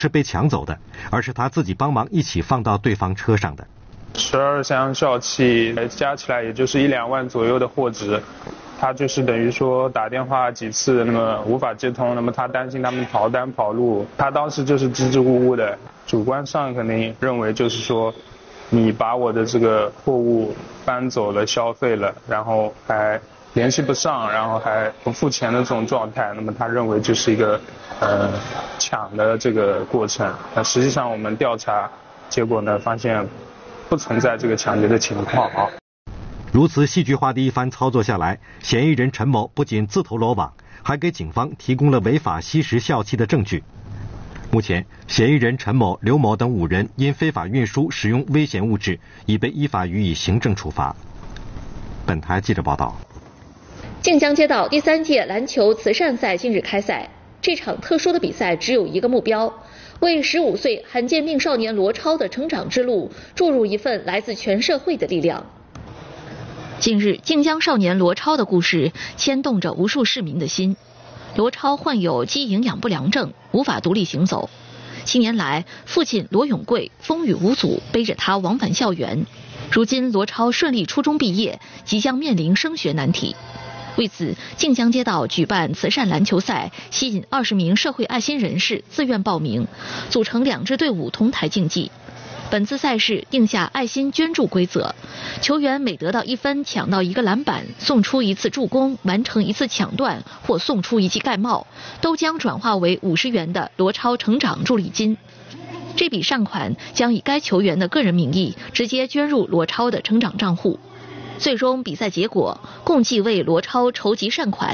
是被抢走的，而是他自己帮忙一起放到对方车上的。 12箱笑气加起来也就是1-2万左右的货值，他就是等于说打电话几次，那么无法接通，那么他担心他们逃单跑路，他当时就是支支吾吾的，主观上肯定认为就是说，你把我的这个货物搬走了、消费了，然后还联系不上，然后还不付钱的这种状态，那么他认为就是一个抢的这个过程。那实际上我们调查结果呢，发现不存在这个抢劫的情况啊。 如此戏剧化的一番操作下来，嫌疑人陈某不仅自投罗网，还给警方提供了违法吸食笑气的证据。目前，嫌疑人陈某、刘某等5人因非法运输使用危险物质，已被依法予以行政处罚。本台记者报道。 晋江街道第3届篮球慈善赛近日开赛，这场特殊的比赛只有一个目标，为15岁罕见病少年罗超的成长之路注入一份来自全社会的力量。近日，晋江少年罗超的故事牵动着无数市民的心。罗超患有肌营养不良症，无法独立行走。7年来，父亲罗永贵风雨无阻背着他往返校园。如今，罗超顺利初中毕业，即将面临升学难题。为此，晋江街道举办慈善篮球赛，吸引20名社会爱心人士自愿报名，组成2支队伍同台竞技。本次赛事定下爱心捐助规则，球员每得到1分抢到1个篮板，送出1次助攻，完成1次抢断或送出1记盖帽，都将转化为50元的罗超成长助力金。这笔善款将以该球员的个人名义直接捐入罗超的成长账户。最终比赛结果共计为罗超筹集善款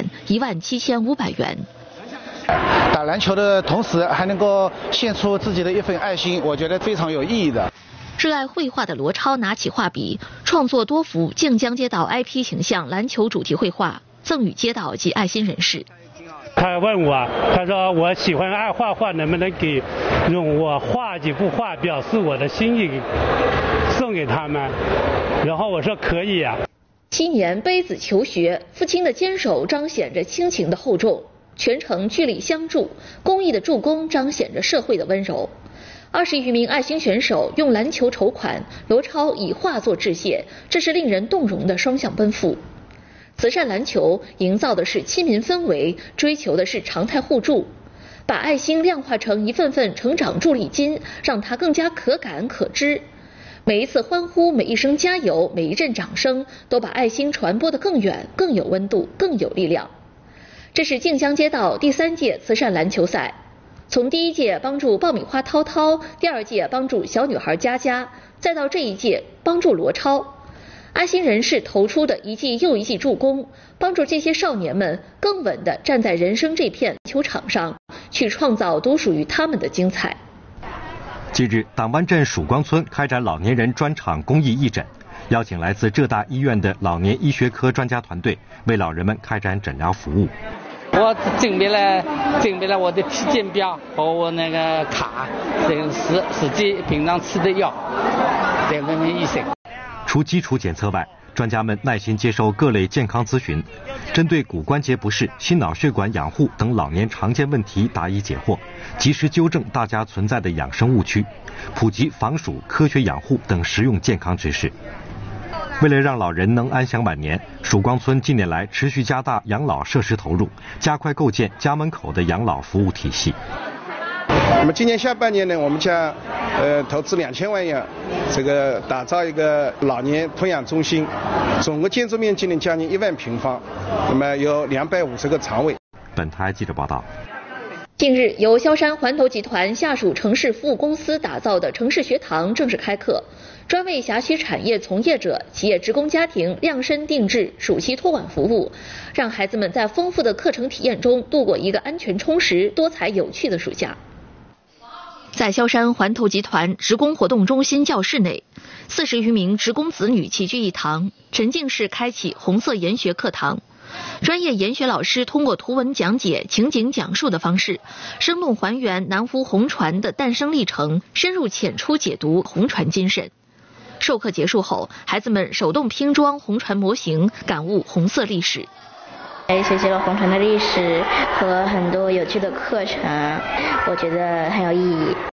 17500元。 打篮球的同时还能够献出自己的一份爱心，我觉得非常有意义的。 热爱绘画的罗超拿起画笔，创作多幅晋江街道 IP 形象篮球主题绘画，赠予街道及爱心人士。 他问我，他说我喜欢爱画画，能不能给用我画几幅画表示我的心意，送给他们？然后我说可以啊。 7年背子求学，父亲的坚守彰显着亲情的厚重，全程聚力相助，公益的助攻彰显着社会的温柔。20余名爱心选手用篮球筹款，罗超以画作致谢，这是令人动容的双向奔赴。慈善篮球营造的是亲民氛围，追求的是常态互助，把爱心量化成一份份成长助力金，让它更加可感可知。每一次欢呼，每一声加油，每一阵掌声，都把爱心传播得更远、更有温度、更有力量。这是晋江街道第3届慈善篮球赛，从第1届帮助爆米花涛涛，第2届帮助小女孩佳佳，再到这一届帮助罗超。爱心人士投出的一记又一记助攻，帮助这些少年们更稳地站在人生这片球场上，去创造独属于他们的精彩。 近日，党湾镇曙光村开展老年人专场公益义诊，邀请来自浙大医院的老年医学科专家团队为老人们开展诊疗服务。 我准备了我的体检表和我那个卡，这个是实际平常吃的药，再问问医生。 除基础检测外，专家们耐心接受各类健康咨询，针对骨关节不适、心脑血管养护等老年常见问题答疑解惑，及时纠正大家存在的养生误区，普及防暑、科学养护等实用健康知识。为了让老人能安享晚年，曙光村近年来持续加大养老设施投入，加快构建家门口的养老服务体系。 那么今年下半年呢，我们将投资2000万元，这个打造一个老年托养中心，总个建筑面积呢将近1万平方，那么有250个床位。 本台记者报道。 近日，由萧山环投集团下属城市服务公司打造的城市学堂正式开课，专为辖区产业从业者、企业职工家庭量身定制暑期托管服务，让孩子们在丰富的课程体验中度过一个安全、充实、多彩、有趣的暑假。在萧山环投集团职工活动中心教室内，40余名职工子女齐聚一堂，沉浸式开启红色研学课堂。专业研学老师通过图文讲解、情景讲述的方式，生动还原南孚红船的诞生历程，深入浅出解读红船精神。授课结束后，孩子们手动拼装红船模型，感悟红色历史。 学习了红尘的历史和很多有趣的课程，我觉得很有意义。